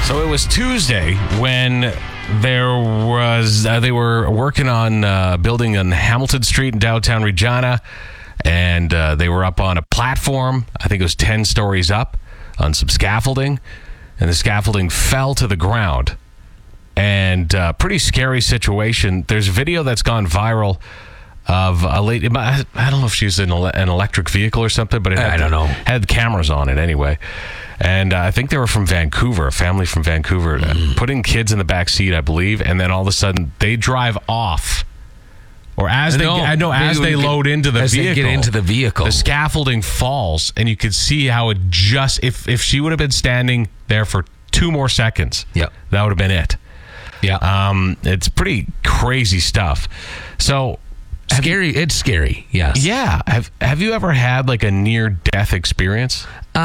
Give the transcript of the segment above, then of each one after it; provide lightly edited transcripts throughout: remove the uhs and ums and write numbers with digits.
So it was Tuesday when there was they were working on building on Hamilton Street in downtown Regina, and they were up on a platform. I think it was 10 stories up on some scaffolding, and the scaffolding fell to the ground. And pretty scary situation. There's a video that's gone viral of a lady. I don't know if she was in an electric vehicle or something, but I don't know. Had cameras on it anyway. And I think they were from Vancouver, a family from Vancouver, putting kids in the back seat, I believe. And then all of a sudden they drive off. Or as they load into the vehicle, they get into the vehicle, the scaffolding falls, and you could see how it just, if she would have been standing there for 2 more seconds, that would have been it. Yeah. It's pretty crazy stuff. So scary. It's scary. Yes. Yeah. Have you ever had like a near death experience?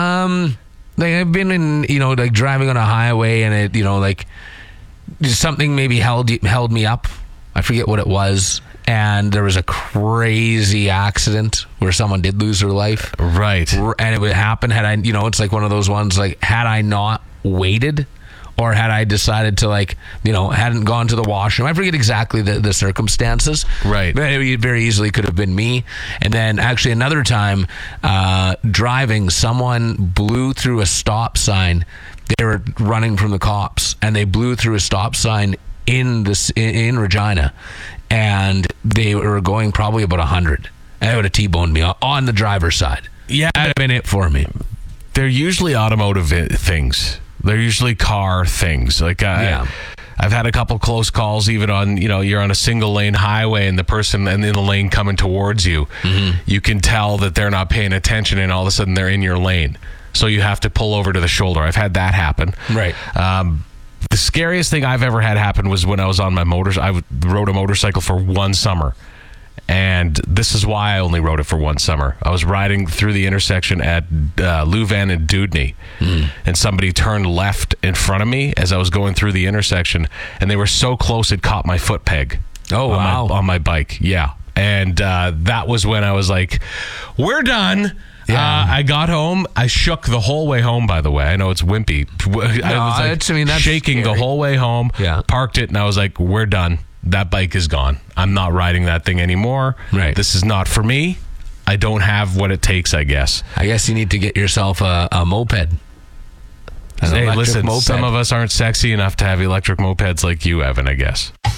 Like I've been in, like driving on a highway, and it, like something maybe held me up. I forget what it was. And there was a crazy accident where someone did lose their life. Right. And it would happen had I, it's like one of those ones, like had I not waited, or had I decided to, hadn't gone to the washroom. I forget exactly the circumstances. Right. But it very easily could have been me. And then actually another time, driving, someone blew through a stop sign. They were running from the cops, and they blew through a stop sign in Regina. And they were going probably about 100. And they would have T-boned me on the driver's side. Yeah. That'd have been it for me. They're usually automotive things. They're usually car things. Like, I've had a couple close calls, even on, you're on a single lane highway and the person in the lane coming towards you, you can tell that they're not paying attention, and all of a sudden they're in your lane. So you have to pull over to the shoulder. I've had that happen. Right. The scariest thing I've ever had happen was when I was on my I rode a motorcycle for 1 summer. And this is why I only rode it for 1 summer. I was riding through the intersection at Louvain and Dewdney, and somebody turned left in front of me as I was going through the intersection, and they were so close it caught my foot peg. Oh, wow. On my bike, yeah. And that was when I was like, we're done. Yeah. I got home. I shook the whole way home, by the way. I know it's wimpy. I was that's shaking scary. The whole way home, parked it, and I was like, we're done. That bike is gone. I'm not riding that thing anymore. Right. This is not for me. I don't have what it takes, I guess. I guess you need to get yourself a moped. Hey, listen, some of us aren't sexy enough to have electric mopeds like you, Evan, I guess.